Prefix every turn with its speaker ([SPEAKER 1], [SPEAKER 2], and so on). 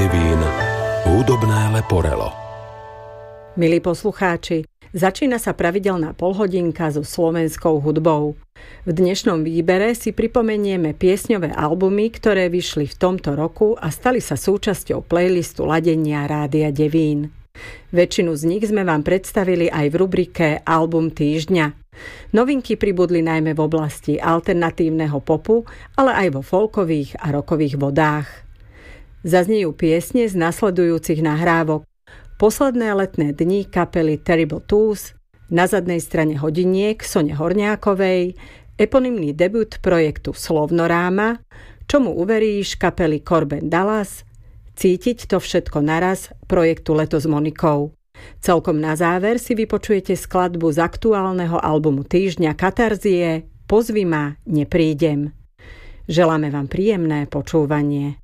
[SPEAKER 1] Devín, hudobné leporelo.
[SPEAKER 2] Milí poslucháči, začína sa pravidelná polhodinka so slovenskou hudbou. V dnešnom výbere si pripomenieme piesňové albumy, ktoré vyšli v tomto roku a stali sa súčasťou playlistu ladenia Rádia Devín. Väčšinu z nich sme vám predstavili aj v rubrike Album týždňa. Novinky pribudli najmä v oblasti alternatívneho popu, ale aj vo folkových a rockových vodách. Zaznejú piesne z nasledujúcich nahrávok: Posledné letné dni kapely Terrible Twos, Na zadnej strane hodiniek Sone Horňákovej, eponymný debut projektu Slovnoráma, Čomu uveríš kapely Corbin Dallas, Cítiť to všetko naraz projektu Leto s Monikou. Celkom na záver si vypočujete skladbu z aktuálneho albumu týždňa Katarzie Pozvi ma, neprídem. Želáme vám príjemné počúvanie.